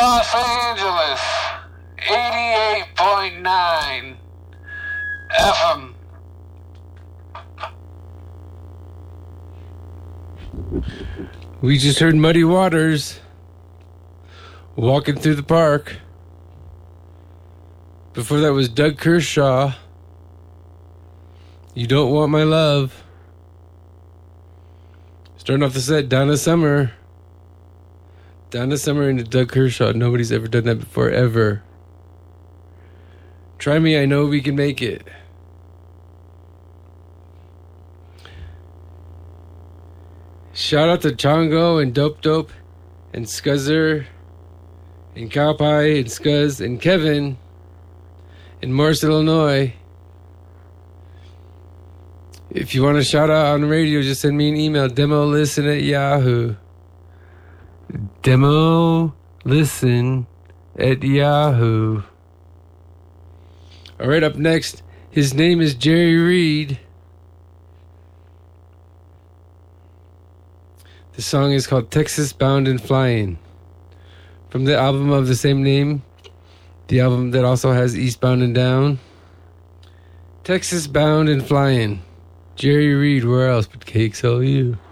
Los Angeles, 88.9 FM. We just heard Muddy Waters, Walking Through the Park. Before that was Doug Kershaw, You Don't Want My Love. Starting off the set, Donna Summer. Donna Summer into Doug Kershaw. Nobody's ever done that before, ever. Try Me, I Know We Can Make It. Shout out to Chongo and Dope Dope and Scuzzer and Cowpie and Scuzz and Kevin in Morris, Illinois. If you want to shout out on the radio, just send me an email, demolisten@yahoo. demolisten@yahoo. All right, up next, his name is Jerry Reed. The song is called Texas Bound and Flying. From the album of the same name, the album that also has Eastbound and Down. Texas Bound and Flying. Jerry Reed, where else but KXLU?